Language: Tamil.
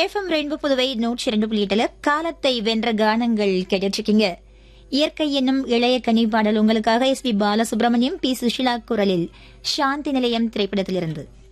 FM ரெயின்போ புதுவை 102.8 காலத்தை வென்ற கானங்கள் கேட்டிருக்கீங்க. இயற்கை என்னும் இளைய கனி பாடல் உங்களுக்காக எஸ்பி பாலசுப்ரமணியம், பி சுஷிலா குரலில் சாந்தி நிலையம் திரைப்படத்திலிருந்து.